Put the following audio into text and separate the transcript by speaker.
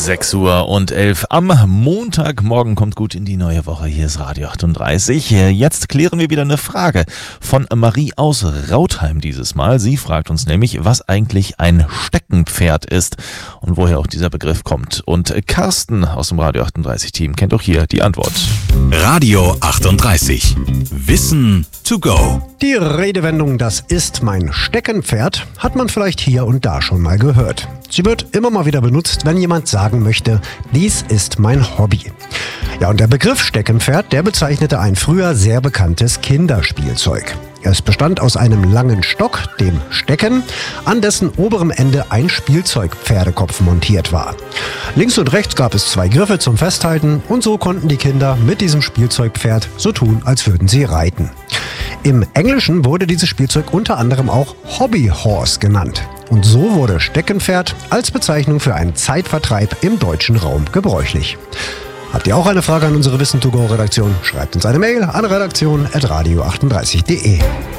Speaker 1: 6:11 Uhr am Montagmorgen kommt gut in die neue Woche. Hier ist Radio 38. Jetzt klären wir wieder eine Frage von Marie aus Rautheim dieses Mal. Sie fragt uns nämlich, was eigentlich ein Steckenpferd ist und woher auch dieser Begriff kommt. Und Carsten aus dem Radio 38 Team kennt auch hier die Antwort.
Speaker 2: Radio 38. Wissen to go.
Speaker 3: Die Redewendung "Das ist mein Steckenpferd" hat man vielleicht hier und da schon mal gehört. Sie wird immer mal wieder benutzt, wenn jemand sagen möchte, dies ist mein Hobby. Ja, und der Begriff Steckenpferd, der bezeichnete ein früher sehr bekanntes Kinderspielzeug. Es bestand aus einem langen Stock, dem Stecken, an dessen oberem Ende ein Spielzeugpferdekopf montiert war. Links und rechts gab es 2 Griffe zum Festhalten und so konnten die Kinder mit diesem Spielzeugpferd so tun, als würden sie reiten. Im Englischen wurde dieses Spielzeug unter anderem auch Hobby Horse genannt. Und so wurde Steckenpferd als Bezeichnung für einen Zeitvertreib im deutschen Raum gebräuchlich. Habt ihr auch eine Frage an unsere Wissen to go Redaktion? Schreibt uns eine Mail an redaktion@radio38.de.